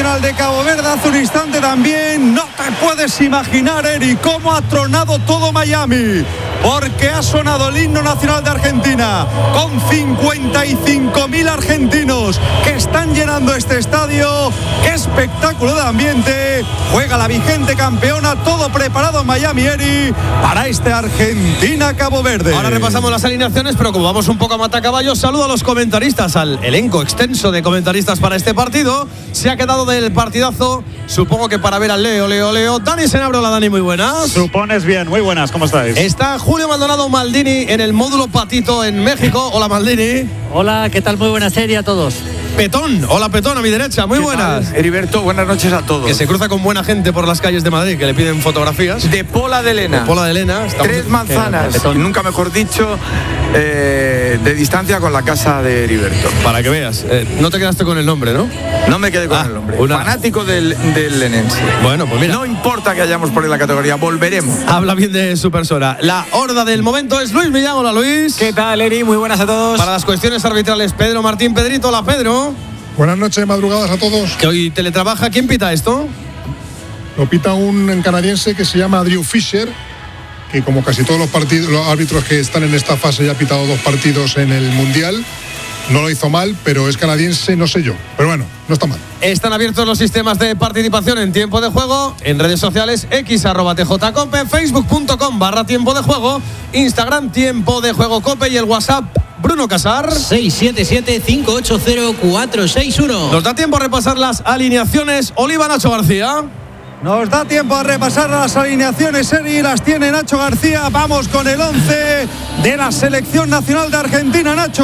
nacional de Cabo Verde hace un instante también. No te puedes imaginar, Eri, cómo ha tronado todo Miami, porque ha sonado el himno nacional de Argentina con 55.000 argentinos que están llenando este estadio. ¡Qué espectáculo de ambiente! Juega la vigente campeona, todo preparado en Miami, Eri, para este Argentina-Cabo Verde. Ahora repasamos las alineaciones, pero como vamos un poco a matacaballos, saludo a los comentaristas, al elenco extenso de comentaristas para este partido. Se ha quedado del partidazo, supongo que para ver al Leo. Dani Senabro, hola Dani, muy buenas. Supones bien, muy buenas, ¿cómo estáis? Está Julio Maldonado Maldini en el módulo Patito en México. Hola Maldini. Hola, ¿qué tal? Muy buena serie a todos. Petón, hola Petón, a mi derecha, muy buenas. Heriberto, buenas noches a todos. Que se cruza con buena gente por las calles de Madrid, que le piden fotografías. De Pola de Elena. Estamos 3 manzanas, nunca mejor dicho, de distancia con la casa de Heriberto. Para que veas, no te quedaste con el nombre, ¿no? No me quedé con el nombre. Fanático del lenense. Bueno, pues mira. No importa que hayamos por ahí la categoría, volveremos. Habla bien de su persona. La horda del momento es Luis Millán. Hola Luis. ¿Qué tal, Eri? Muy buenas a todos. Para las cuestiones arbitrales, Pedro Martín Pedrito. Hola Pedro. Buenas noches, madrugadas a todos. Que hoy teletrabaja. ¿Quién pita esto? Lo pita un canadiense que se llama Drew Fisher, que como casi todos los árbitros que están en esta fase ya ha pitado 2 partidos en el Mundial. No lo hizo mal, pero es canadiense, no sé yo. Pero bueno, no está mal. Están abiertos los sistemas de participación en tiempo de juego, en redes sociales, x@tjcope, facebook.com/tiempo de juego, Instagram tiempo de juego cope y el WhatsApp Bruno Casar 677-580-461. Nos da tiempo a repasar las alineaciones. Oliva, Nacho García. Nos da tiempo a repasar las alineaciones, Eri, las tiene Nacho García. Vamos con el 11 de la selección nacional de Argentina, Nacho.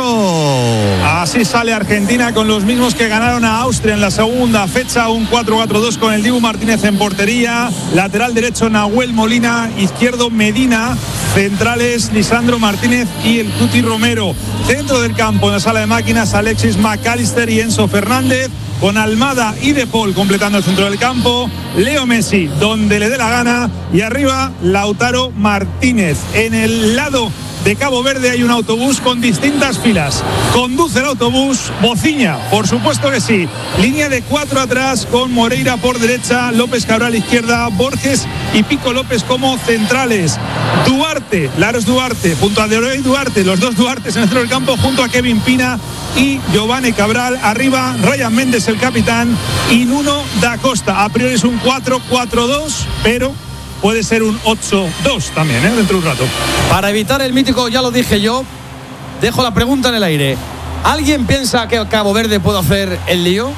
Así sale Argentina con los mismos que ganaron a Austria en la segunda fecha, un 4-4-2 con el Dibu Martínez en portería, lateral derecho Nahuel Molina, izquierdo Medina, centrales Lisandro Martínez y el Cuti Romero. Centro del campo, en la sala de máquinas, Alexis McAllister y Enzo Fernández, con Almada y De Paul completando el centro del campo, Leo Messi donde le dé la gana y arriba Lautaro Martínez. En el lado de Cabo Verde hay un autobús con distintas filas. Conduce el autobús Bociña, por supuesto que sí. Línea de 4 atrás con Moreira por derecha, López Cabral izquierda, Borges y Pico López como centrales. Duarte, Laros Duarte, junto a Deroy Duarte, los dos Duartes en el centro del campo, junto a Kevin Pina y Giovanni Cabral. Arriba Ryan Méndez, el capitán, y Nuno da Costa. A priori es un 4-4-2, pero puede ser un 8-2 también, dentro de un rato. Para evitar el mítico, ya lo dije yo, dejo la pregunta en el aire. ¿Alguien piensa que Cabo Verde puede hacer el lío?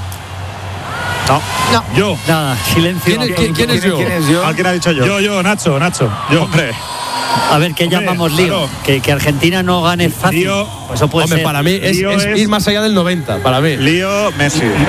No. Yo. Nada, silencio. ¿Quién es yo? ¿Alguien ha dicho yo? Yo, Nacho. Yo. Hombre. A ver, ¿qué llamamos lío? Claro. Que Argentina no gane fácil. Lío. Pues eso puede ser. Para mí es ir más allá del 90, para mí. Lío, Messi. Eso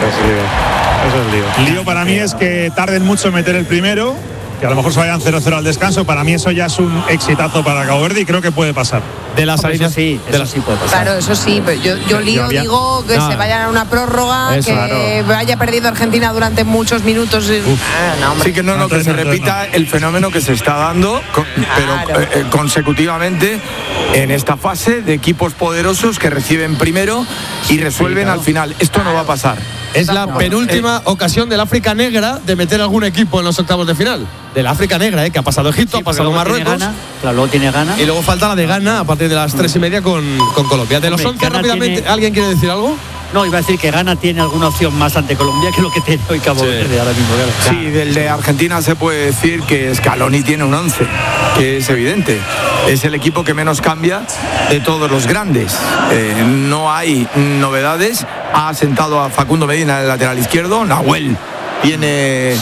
es lío. Lío para mí es que tarden mucho en meter el primero, que a lo mejor se vayan 0-0 al descanso. Para mí eso ya es un exitazo para Cabo Verde y creo que puede pasar. De las Eso sí puede pasar. Claro, eso sí, pero yo digo que se vayan a una prórroga, eso, que haya perdido Argentina durante muchos minutos. Sí que que se repita el fenómeno que se está dando, pero consecutivamente en esta fase de equipos poderosos que reciben primero y resuelven al final. Esto no va a pasar. Es la penúltima ocasión del África Negra de meter algún equipo en los octavos de final. De la África Negra, que ha pasado Egipto, ha pasado Marruecos. Luego tiene Ghana. Y luego falta la de Ghana a partir de las 3:30 con Colombia. De los 11 rápidamente, ¿alguien quiere decir algo? No, iba a decir que Ghana tiene alguna opción más ante Colombia que lo que tiene hoy Cabo Verde ahora mismo. Sí, del de Argentina se puede decir que Scaloni tiene un 11, que es evidente. Es el equipo que menos cambia de todos los grandes. No hay novedades. Ha sentado a Facundo Medina en el lateral izquierdo. Nahuel tiene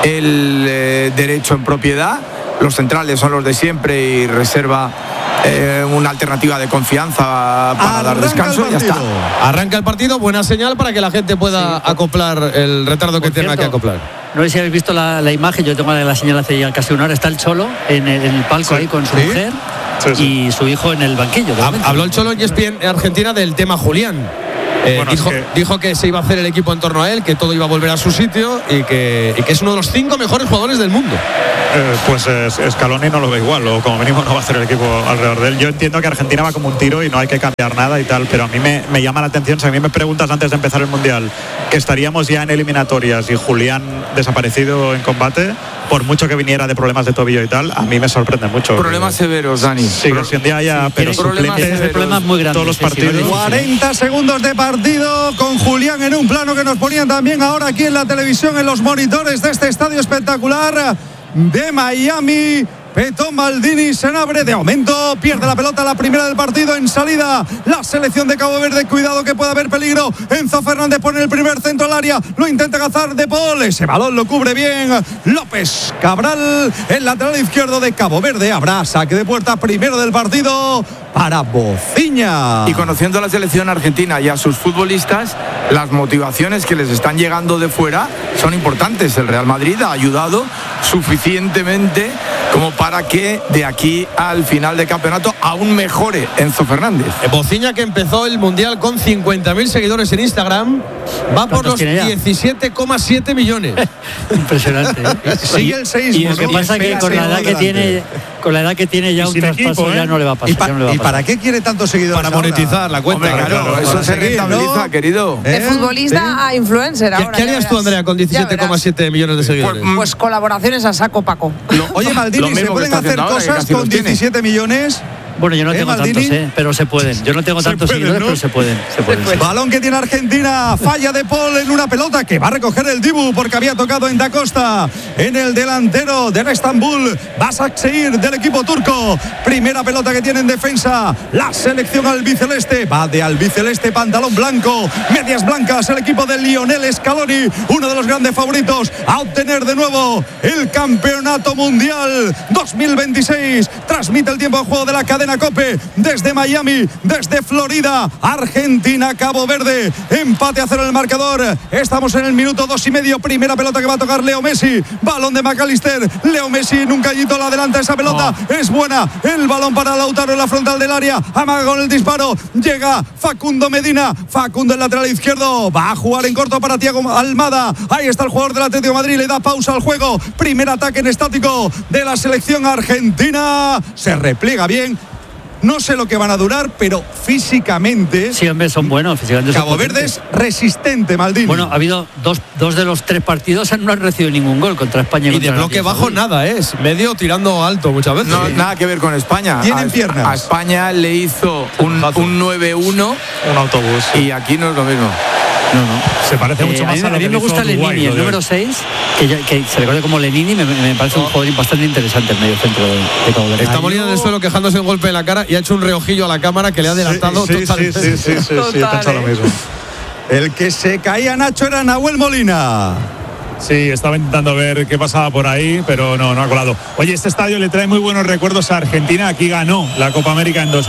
el derecho en propiedad. Los centrales son los de siempre y reserva una alternativa de confianza para dar descanso y ya está. Arranca el partido, buena señal para que la gente pueda acoplar el retardo que tenga que acoplar. No sé si habéis visto la imagen, yo tengo la señal hace ya casi una hora. Está el Cholo en el palco ahí con su mujer y su hijo en el banquillo. Habló el Cholo en ESPN Argentina del tema Julián. Dijo que se iba a hacer el equipo en torno a él, que todo iba a volver a su sitio y que es uno de los 5 mejores jugadores del mundo. Pues Scaloni no lo ve igual, o como mínimo no va a hacer el equipo alrededor de él. Yo entiendo que Argentina va como un tiro y no hay que cambiar nada y tal, pero a mí me llama la atención. Si a mí me preguntas antes de empezar el Mundial que estaríamos ya en eliminatorias y Julián desaparecido en combate, por mucho que viniera de problemas de tobillo y tal, a mí me sorprende mucho. Problemas severos, Dani. Sí, si un día haya problemas muy grandes. Todos los partidos. 40 segundos de partido con Julián en un plano que nos ponían también ahora aquí en la televisión, en los monitores de este estadio espectacular de Miami. Petón Maldini se abre de aumento, pierde la pelota la primera del partido. En salida la selección de Cabo Verde, cuidado que puede haber peligro. Enzo Fernández pone el primer centro al área, lo intenta cazar De Paul, ese balón lo cubre bien López Cabral, el lateral izquierdo de Cabo Verde. Habrá saque de puerta primero del partido para Bociña. Y conociendo a la selección argentina y a sus futbolistas, las motivaciones que les están llegando de fuera son importantes. El Real Madrid ha ayudado suficientemente como para que de aquí al final de campeonato aún mejore Enzo Fernández. Bociña, que empezó el Mundial con 50.000 seguidores en Instagram, va por los 17,7 millones. Impresionante, ¿eh? Sigue el 6. Y lo que pasa es que con la edad que tiene ya un traspaso ya no le va a pasar. ¿Y para qué quiere tantos seguidores? Para monetizar la cuenta. Hombre, claro, eso se rentabiliza, ¿no? Querido. De futbolista a influencer ahora. ¿Qué harías tú, Andrea, con 17,7 millones de seguidores? Pues colaboraciones a saco, Paco. Oye, Maldini, ¿se pueden hacer cosas con 17 millones? Bueno, yo no tengo tantos, pero se pueden. Yo no tengo tantos seguidores, ¿no? Pero se pueden. Balón que tiene Argentina, falla De Paul en una pelota que va a recoger el Dibu porque había tocado en Da Costa, en el delantero del Estambul, Başakşehir del equipo turco. Primera pelota que tiene en defensa la selección albiceleste, va de albiceleste, pantalón blanco, medias blancas, el equipo de Lionel Scaloni, uno de los grandes favoritos a obtener de nuevo el campeonato mundial 2026. Transmite el tiempo de juego de la cadena COPE desde Miami, desde Florida. Argentina, Cabo Verde, empate a 0 en el marcador. Estamos en el minuto 2,5. Primera pelota que va a tocar Leo Messi, balón de McAllister. Leo Messi en un callito la adelanta, esa pelota es buena. El balón para Lautaro en la frontal del área, amaga con el disparo, llega Facundo Medina, Facundo el lateral izquierdo, va a jugar en corto para Thiago Almada. Ahí está el jugador del Atlético de Madrid, le da pausa al juego. Primer ataque en estático de la selección argentina, se repliega bien. No sé lo que van a durar, pero físicamente... Sí, hombre, son buenos. Físicamente Cabo Verde es resistente, Maldini. Bueno, ha habido dos de los 3 partidos, no han recibido ningún gol contra España. Y de bloque bajo nada, es medio tirando alto muchas veces. No, nada que ver con España. Tienen piernas. A España le hizo un 9-1, un autobús. Y aquí no es lo mismo. No. Se parece mucho más a mí me gusta Lenini, el número 6, que se recuerda como Lenini, me parece un jugador bastante interesante el medio centro de Cabo Verde. Está Molina en el suelo quejándose un golpe en la cara y ha hecho un reojillo a la cámara que le ha adelantado totalmente. Sí, he pensado lo mismo. El que se caía, Nacho, era Nahuel Molina. Sí, estaba intentando ver qué pasaba por ahí, pero no ha colado. Oye, este estadio le trae muy buenos recuerdos a Argentina. Aquí ganó la Copa América en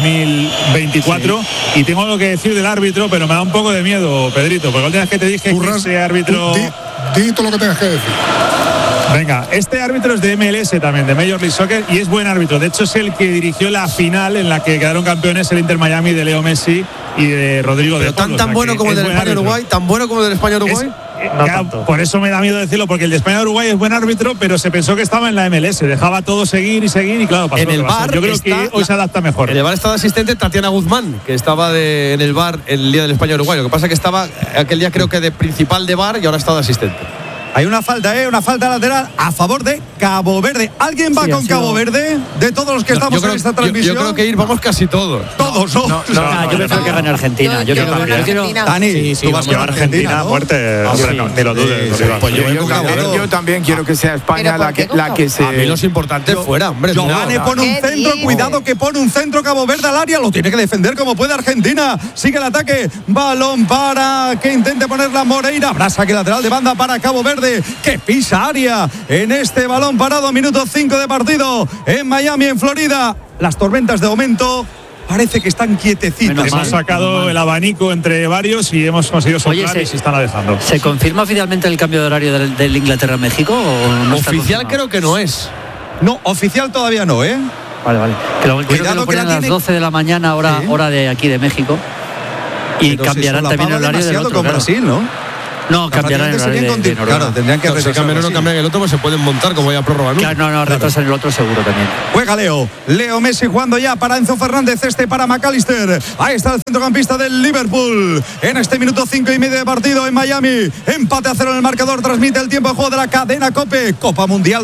2024. Sí. Y tengo algo que decir del árbitro, pero me da un poco de miedo, Pedrito, porque la última vez que te dije que ese árbitro... Di todo lo que tengas que decir. Venga, este árbitro es de MLS también, de Major League Soccer, y es buen árbitro. De hecho, es el que dirigió la final en la que quedaron campeones el Inter Miami de Leo Messi y de Rodrigo de Paul. ¿Tan bueno como el del España-Uruguay? ¿Tan bueno como el del España-Uruguay? Por eso me da miedo decirlo, porque el de España-Uruguay es buen árbitro, pero se pensó que estaba en la MLS, dejaba todo seguir y claro, pasó. En el VAR yo creo que hoy se adapta mejor. En el VAR está de asistente Tatiana Guzmán, que estaba en el VAR el día del España-Uruguay. Lo que pasa es que estaba aquel día creo que de principal de VAR y ahora está de asistente. Hay una falta lateral a favor de Cabo Verde. ¿Alguien va con Cabo Verde? De todos los que estamos en esta transmisión. Yo creo que vamos casi todos. Todos, ¿no? Yo prefiero que gane Argentina. Yo quiero Dani, tú vas con Argentina, ¿no? Muerte. Ni lo dudes. Pues yo también quiero que sea España la que se... A mí los importantes fuera, hombre. Giovanni pone un centro, cuidado que pone un centro Cabo Verde al área, lo tiene que defender como puede Argentina. Sigue el ataque, balón para que intente poner la Moreira. Habrá saque lateral de banda para Cabo Verde, que pisa área en este balón parado. Minuto 5 de partido en Miami, en Florida. Las tormentas de momento parece que están quietecitas. Hemos sacado el abanico entre varios y hemos conseguido soplar y se están alejando. ¿Se confirma oficialmente el cambio de horario del Inglaterra-México? No oficial creo que no es. No, oficial todavía no, ¿eh? Vale. Creo que lo ponen a las 12 de la mañana, hora de aquí de México. Y cambiarán también el horario del otro, con Brasil, ¿no? No, cambiarán el horario de Claro, tendrían que si cambian uno, cambian el otro, pues se pueden montar como ya prórroga. Claro, no, retrasan el otro seguro también. Juega Leo Messi jugando ya para Enzo Fernández, para McAllister. Ahí está el centrocampista del Liverpool. En este minuto 5 y medio de partido en Miami. Empate a 0 en el marcador. Transmite el tiempo de juego de la cadena COPE. Copa Mundial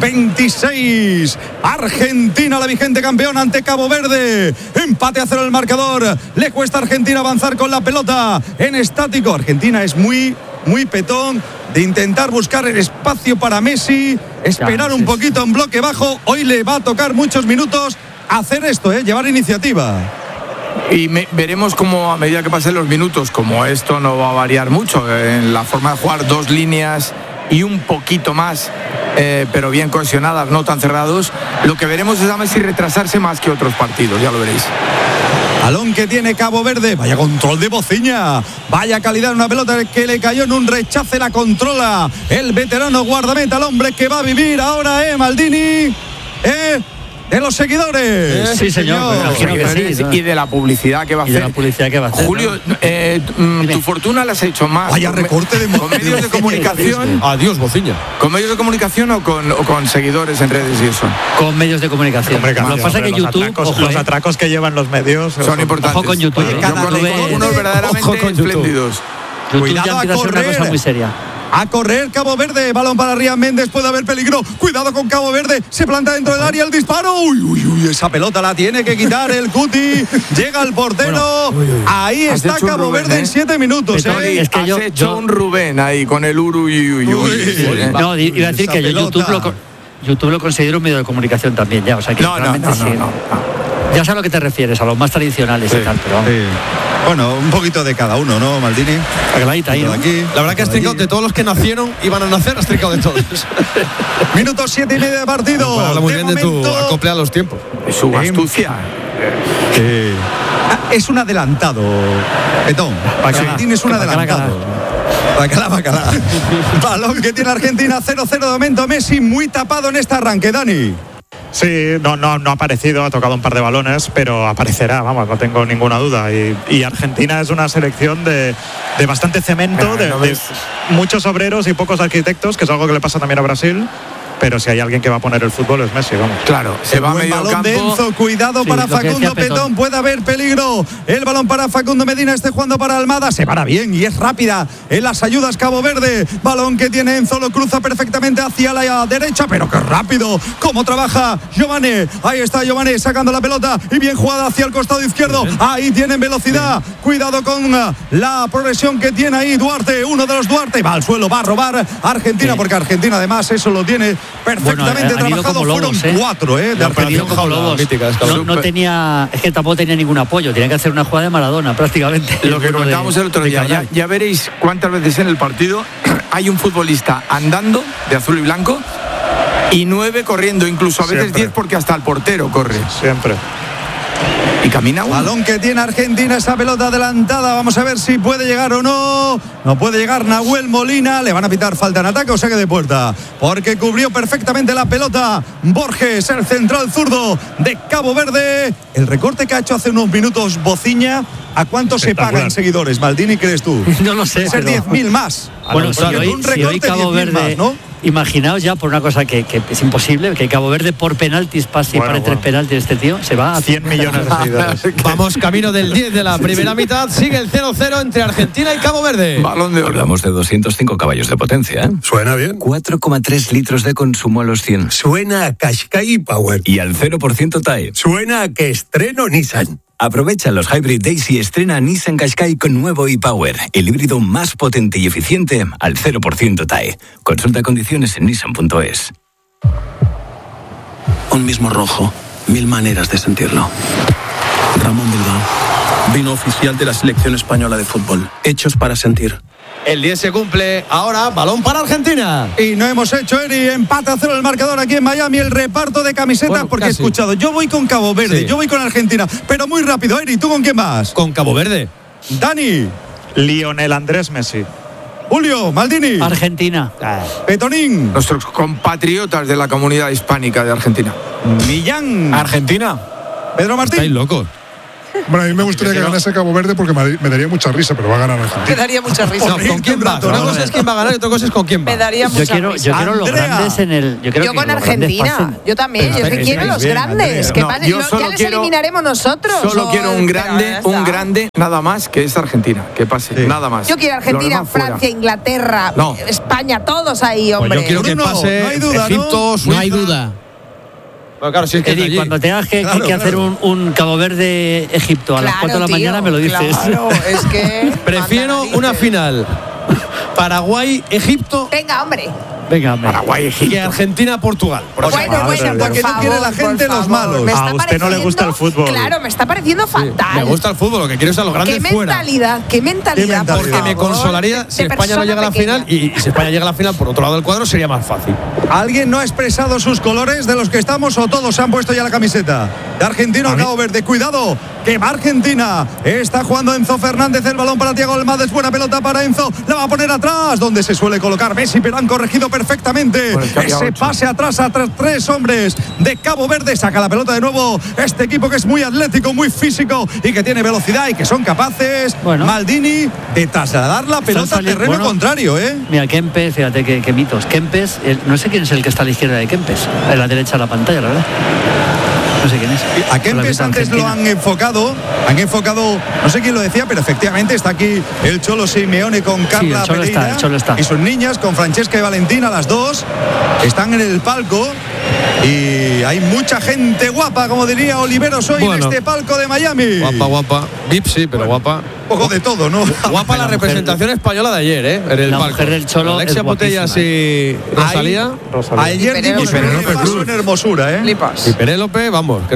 2026. Argentina, la vigente campeona ante Cabo Verde. Empate a 0 en el marcador. Le cuesta a Argentina avanzar con la pelota en estático. Argentina es muy petón de intentar buscar el espacio para Messi, esperar un poquito en bloque bajo. Hoy le va a tocar muchos minutos hacer esto, llevar iniciativa. Y veremos cómo a medida que pasen los minutos, como esto no va a variar mucho en la forma de jugar, 2 líneas y un poquito más, pero bien cohesionadas, no tan cerrados. Lo que veremos es a Messi retrasarse más que otros partidos, ya lo veréis. Balón que tiene Cabo Verde. Vaya control de Bociña. Vaya calidad en una pelota que le cayó en un rechace. La controla el veterano guardameta, el hombre que va a vivir ahora, Maldini. De los seguidores. Sí, señor. Y de la publicidad que va a hacer. Julio, ¿no? Tu fortuna la has hecho más. Vaya recorte de con medios de comunicación. Adiós, Bociña. ¿Con medios de comunicación o con seguidores en redes y eso? Con medios de comunicación. Lo que pasa es que YouTube. Los atracos que llevan los medios son importantes. Ojo con YouTube. Yo conozco unos verdaderamente espléndidos. YouTube ya empieza a ser una cosa muy seria. A correr Cabo Verde, balón para Ryan Méndez, puede haber peligro, cuidado con Cabo Verde, se planta dentro del área el disparo, uy, esa pelota la tiene que quitar el Cuti, llega el portero, ahí está Cabo Verde en 7 minutos. Es que has hecho un Rubén ahí con el No, iba a decir que yo YouTube lo considero un medio de comunicación también ya, o sea que no. Ya sé a lo que te refieres, a los más tradicionales y tal, pero bueno, un poquito de cada uno, ¿no, Maldini? Ahí, ¿no? Aquí, la verdad que has trincado de todos los que nacieron y van a nacer, has trincado de todos. Minuto 7 y medio de partido. Habla muy bien de tu acople a los tiempos. Su astucia. Es un adelantado, Petón. Maldini es un adelantado. Bacalá. Balón que tiene Argentina, 0-0 de momento. Messi muy tapado en este arranque, Dani. Sí, no ha aparecido, ha tocado un par de balones, pero aparecerá, vamos, no tengo ninguna duda. Y Argentina es una selección de bastante cemento, de muchos obreros y pocos arquitectos, que es algo que le pasa también a Brasil. Pero si hay alguien que va a poner el fútbol es Messi, vamos. Claro, se va a medio balón campo. De Enzo, cuidado para Facundo Petón, puede haber peligro. El balón para Facundo Medina, jugando para Almada, se para bien y es rápida en las ayudas Cabo Verde. Balón que tiene Enzo, lo cruza perfectamente hacia la derecha, pero qué rápido, cómo trabaja Giovane. Ahí está Giovane sacando la pelota y bien jugada hacia el costado izquierdo. Ahí tienen velocidad, cuidado con la progresión que tiene ahí Duarte, uno de los Duarte. Va al suelo, va a robar Argentina, porque Argentina además eso lo tiene perfectamente trabajado. Fueron 4 de Argentina. No tenía, es que tampoco tenía ningún apoyo, tenía que hacer una jugada de Maradona prácticamente. Lo que comentábamos el otro día, ya veréis cuántas veces en el partido hay un futbolista andando de azul y blanco y 9 corriendo, incluso a veces 10, porque hasta el portero corre. Siempre. Y camina uno. Balón que tiene Argentina, esa pelota adelantada. Vamos a ver si puede llegar o no. No puede llegar Nahuel Molina. Le van a pitar falta en ataque o saque de puerta, porque cubrió perfectamente la pelota Borges, el central zurdo de Cabo Verde. El recorte que ha hecho hace unos minutos Bociña, ¿a cuánto se pagan seguidores, Maldini, crees tú? No lo sé. Ser 10.000 más. Bueno, si hoy Cabo Verde, más, ¿no? Imaginaos ya por una cosa que es imposible, que Cabo Verde por penaltis pase y para 3 penaltis este tío, se va a 100 millones de seguidores. Vamos camino del 10 de la primera mitad, sigue el 0-0 entre Argentina y Cabo Verde. Balón de oro. Hablamos de 205 caballos de potencia, ¿eh? Suena bien. 4,3 litros de consumo a los 100. Suena a Qashqai Power. Y al 0% TAE. Suena a que estreno Nissan. Aprovecha los Hybrid Days y estrena Nissan Qashqai con nuevo e-Power, el híbrido más potente y eficiente al 0% TAE. Consulta condiciones en nissan.es. Un mismo rojo, 1000 maneras de sentirlo. Ramón Bilbao, vino oficial de la selección española de fútbol, hechos para sentir. El 10 se cumple, ahora balón para Argentina. Y no hemos hecho, Eri, empate a 0 el marcador aquí en Miami, el reparto de camisetas, porque casi. He escuchado, yo voy con Cabo Verde, yo voy con Argentina, pero muy rápido, Eri, ¿tú con quién vas? Con Cabo Verde. Dani. Lionel Andrés Messi. Julio, Maldini. Argentina. Petonín. Nuestros compatriotas de la comunidad hispánica de Argentina. Millán. Argentina. Pedro Martín. Estáis locos. Bueno, a mí me gustaría que ganase Cabo Verde porque me daría mucha risa, pero va a ganar Argentina. Me daría mucha risa. No, ¿con quién va? Una cosa es quién va a ganar y otra cosa es con quién va. Me daría mucha risa. Yo quiero los grandes en el. Yo con Argentina. Yo también. Yo quiero los grandes. Que pasen. Ya les eliminaremos nosotros. Solo quiero un grande, nada más que es Argentina. Que pase, nada más. Yo quiero Argentina, Francia, Inglaterra, España, todos ahí, hombre. Pues yo quiero que pase Egipto, Suiza. No hay duda. Bueno, claro, si es que Eddie, cuando tengas que hacer un Cabo Verde Egipto a las 4 de la mañana me lo dices. Claro, es que prefiero una final Paraguay Egipto. Venga, hombre. Paraguay Egipto. Que Argentina Portugal. Bueno, porque no quiere la gente los malos. A usted no le gusta el fútbol. Claro, me está pareciendo fatal. Me gusta el fútbol, lo que quiero es a los grandes fuera. Qué mentalidad. Porque me consolaría si España no llega a la final y si España llega a la final por otro lado del cuadro sería más fácil. ¿Alguien no ha expresado sus colores de los que estamos o todos se han puesto ya la camiseta? De Argentina o Cabo Verde. Cuidado, que va Argentina. Está jugando Enzo Fernández, el balón para Thiago Almada. Es buena pelota para Enzo. La va a poner atrás, donde se suele colocar Messi, pero han corregido perfectamente. Ese pase atrás a tres hombres de Cabo Verde. Saca la pelota de nuevo este equipo que es muy atlético, muy físico y que tiene velocidad y que son capaces, Maldini, de trasladar la pelota al terreno contrario. Mira, Kempes, fíjate qué mitos. Kempes, no sé quién es el que está a la izquierda de Kempes, a la derecha de la pantalla, la verdad. No sé quién es. A Kempes antes lo han enfocado, no sé quién lo decía, pero efectivamente está aquí el Cholo Simeone con Carla Pereira y sus niñas, con Francesca y Valentina, las dos, están en el palco y hay mucha gente guapa, como diría Oliveros hoy en este palco de Miami. Guapa. VIP sí, pero guapa. Un poco de todo, ¿no? Guapa la representación española de ayer, en el palco. Mujer del Cholo Alexia Putellas y Rosalía. Ayer dimos un paso en hermosura, Y Penélope, vamos.